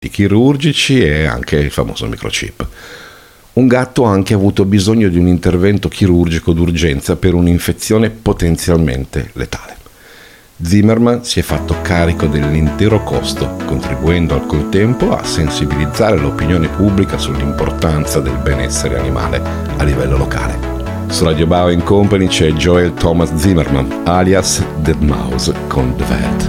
chirurgici e anche il famoso microchip. Un gatto ha anche avuto bisogno di un intervento chirurgico d'urgenza per un'infezione potenzialmente letale. Zimmerman si è fatto carico dell'intero costo, contribuendo al contempo a sensibilizzare l'opinione pubblica sull'importanza del benessere animale a livello locale. Su Radio Bauer Company c'è Joel Thomas Zimmerman, alias Dead Mouse con The Vet.